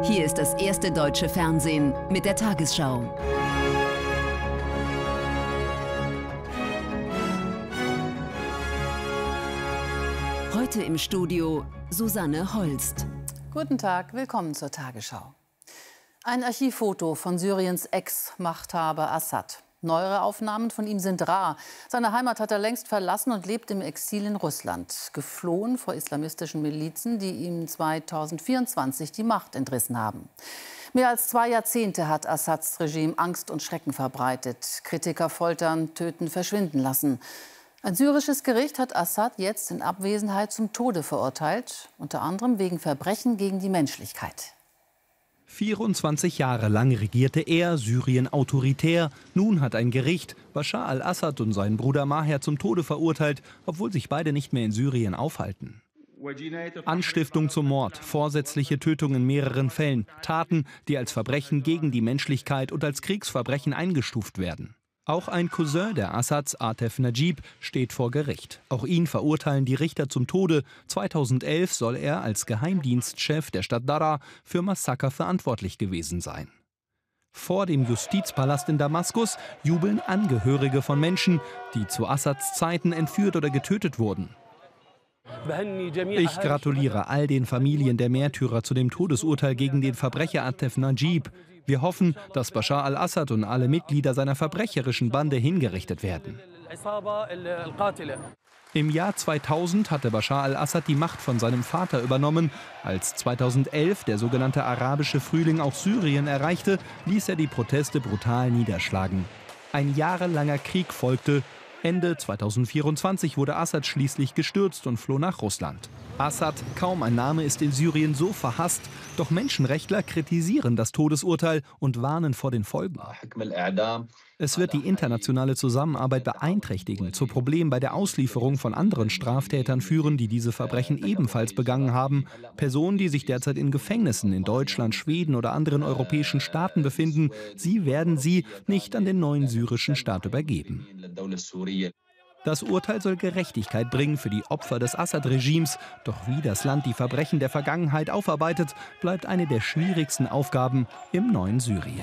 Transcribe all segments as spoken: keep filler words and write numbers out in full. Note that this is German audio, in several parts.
Hier ist das erste deutsche Fernsehen mit der Tagesschau. Heute im Studio Susanne Holst. Guten Tag, willkommen zur Tagesschau. Ein Archivfoto von Syriens Ex-Machthaber Assad. Neuere Aufnahmen von ihm sind rar. Seine Heimat hat er längst verlassen und lebt im Exil in Russland. Geflohen vor islamistischen Milizen, die ihm zweitausendvierundzwanzig die Macht entrissen haben. Mehr als zwei Jahrzehnte hat Assads Regime Angst und Schrecken verbreitet. Kritiker foltern, töten, verschwinden lassen. Ein syrisches Gericht hat Assad jetzt in Abwesenheit zum Tode verurteilt. Unter anderem wegen Verbrechen gegen die Menschlichkeit. vierundzwanzig Jahre lang regierte er Syrien autoritär. Nun hat ein Gericht Bashar al-Assad und seinen Bruder Maher zum Tode verurteilt, obwohl sich beide nicht mehr in Syrien aufhalten. Anstiftung zum Mord, vorsätzliche Tötung in mehreren Fällen, Taten, die als Verbrechen gegen die Menschlichkeit und als Kriegsverbrechen eingestuft werden. Auch ein Cousin der Assads, Atef Najib, steht vor Gericht. Auch ihn verurteilen die Richter zum Tode. zweitausendelf soll er als Geheimdienstchef der Stadt Daraa für Massaker verantwortlich gewesen sein. Vor dem Justizpalast in Damaskus jubeln Angehörige von Menschen, die zu Assads Zeiten entführt oder getötet wurden. Ich gratuliere all den Familien der Märtyrer zu dem Todesurteil gegen den Verbrecher Atef Najib. Wir hoffen, dass Bashar al-Assad und alle Mitglieder seiner verbrecherischen Bande hingerichtet werden. Im Jahr zweitausend hatte Bashar al-Assad die Macht von seinem Vater übernommen. Als zweitausendelf der sogenannte arabische Frühling auch Syrien erreichte, ließ er die Proteste brutal niederschlagen. Ein jahrelanger Krieg folgte. Ende zweitausendvierundzwanzig wurde Assad schließlich gestürzt und floh nach Russland. Assad, kaum ein Name ist in Syrien so verhasst, doch Menschenrechtler kritisieren das Todesurteil und warnen vor den Folgen. Es wird die internationale Zusammenarbeit beeinträchtigen, zu Problemen bei der Auslieferung von anderen Straftätern führen, die diese Verbrechen ebenfalls begangen haben. Personen, die sich derzeit in Gefängnissen in Deutschland, Schweden oder anderen europäischen Staaten befinden, sie werden sie nicht an den neuen syrischen Staat übergeben. Das Urteil soll Gerechtigkeit bringen für die Opfer des Assad-Regimes. Doch wie das Land die Verbrechen der Vergangenheit aufarbeitet, bleibt eine der schwierigsten Aufgaben im neuen Syrien.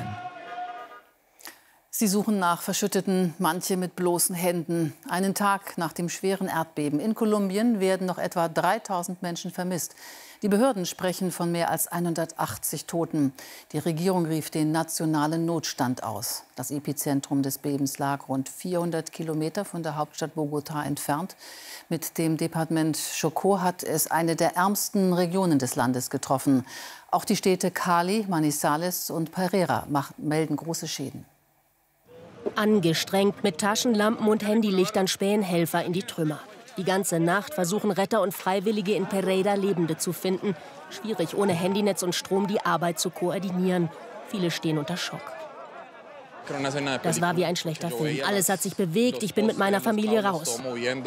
Sie suchen nach Verschütteten, manche mit bloßen Händen. Einen Tag nach dem schweren Erdbeben in Kolumbien werden noch etwa dreitausend Menschen vermisst. Die Behörden sprechen von mehr als hundertachtzig Toten. Die Regierung rief den nationalen Notstand aus. Das Epizentrum des Bebens lag rund vierhundert Kilometer von der Hauptstadt Bogotá entfernt. Mit dem Departement Chocó hat es eine der ärmsten Regionen des Landes getroffen. Auch die Städte Cali, Manizales und Pereira melden große Schäden. Angestrengt mit Taschenlampen und Handylichtern spähen Helfer in die Trümmer. Die ganze Nacht versuchen Retter und Freiwillige in Pereira Lebende zu finden. Schwierig, ohne Handynetz und Strom die Arbeit zu koordinieren. Viele stehen unter Schock. Das war wie ein schlechter Film. Alles hat sich bewegt. Ich bin mit meiner Familie raus.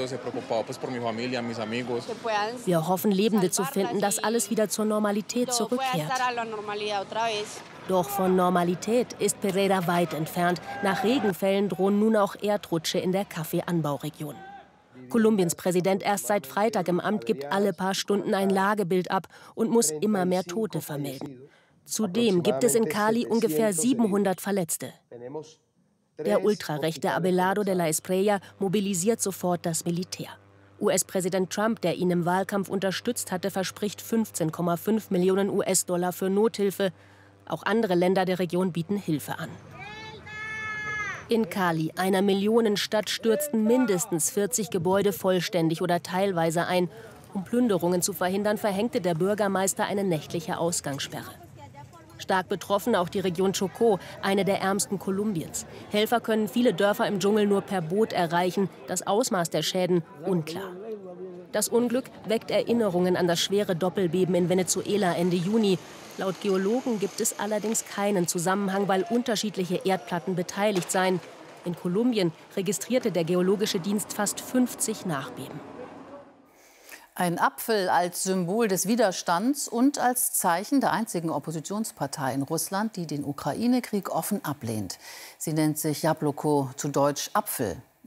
Wir hoffen, Lebende zu finden, dass alles wieder zur Normalität zurückkehrt. Doch von Normalität ist Pereira weit entfernt. Nach Regenfällen drohen nun auch Erdrutsche in der Kaffeeanbauregion. Kolumbiens Präsident, erst seit Freitag im Amt, gibt alle paar Stunden ein Lagebild ab und muss immer mehr Tote vermelden. Zudem gibt es in Cali ungefähr siebenhundert Verletzte. Der ultrarechte Abelardo de la Espriella mobilisiert sofort das Militär. U S-Präsident Trump, der ihn im Wahlkampf unterstützt hatte, verspricht fünfzehn Komma fünf Millionen U S-Dollar für Nothilfe. Auch andere Länder der Region bieten Hilfe an. In Cali, einer Millionenstadt, stürzten mindestens vierzig Gebäude vollständig oder teilweise ein. Um Plünderungen zu verhindern, verhängte der Bürgermeister eine nächtliche Ausgangssperre. Stark betroffen auch die Region Chocó, eine der ärmsten Kolumbiens. Helfer können viele Dörfer im Dschungel nur per Boot erreichen. Das Ausmaß der Schäden unklar. Das Unglück weckt Erinnerungen an das schwere Doppelbeben in Venezuela Ende Juni. Laut Geologen gibt es allerdings keinen Zusammenhang, weil unterschiedliche Erdplatten beteiligt seien. In Kolumbien registrierte der Geologische Dienst fast fünfzig Nachbeben. Ein Apfel als Symbol des Widerstands und als Zeichen der einzigen Oppositionspartei in Russland, die den Ukraine-Krieg offen ablehnt. Sie nennt sich Jabloko, zu Deutsch Apfel.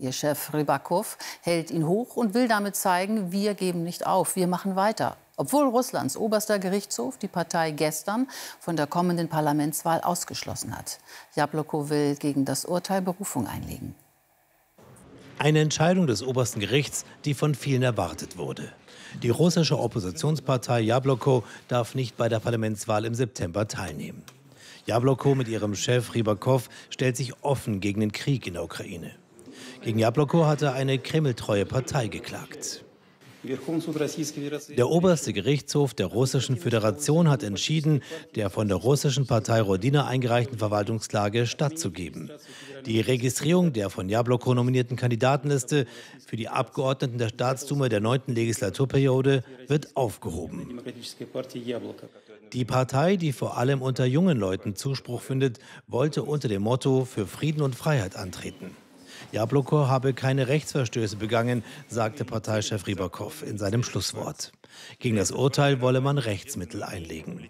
Ihr Chef Rybakov hält ihn hoch und will damit zeigen, wir geben nicht auf, wir machen weiter. Obwohl Russlands oberster Gerichtshof die Partei gestern von der kommenden Parlamentswahl ausgeschlossen hat. Jabloko will gegen das Urteil Berufung einlegen. Eine Entscheidung des obersten Gerichts, die von vielen erwartet wurde. Die russische Oppositionspartei Jabloko darf nicht bei der Parlamentswahl im September teilnehmen. Jabloko mit ihrem Chef Rybakov stellt sich offen gegen den Krieg in der Ukraine. Gegen Jabloko hatte eine kremltreue Partei geklagt. Der oberste Gerichtshof der Russischen Föderation hat entschieden, der von der russischen Partei Rodina eingereichten Verwaltungsklage stattzugeben. Die Registrierung der von Jabloko nominierten Kandidatenliste für die Abgeordneten der Staatsduma der neunten Legislaturperiode wird aufgehoben. Die Partei, die vor allem unter jungen Leuten Zuspruch findet, wollte unter dem Motto für Frieden und Freiheit antreten. Jabloko habe keine Rechtsverstöße begangen, sagte Parteichef Rybakov in seinem Schlusswort. Gegen das Urteil wolle man Rechtsmittel einlegen.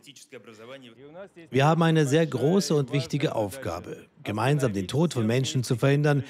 Wir haben eine sehr große und wichtige Aufgabe, gemeinsam den Tod von Menschen zu verhindern,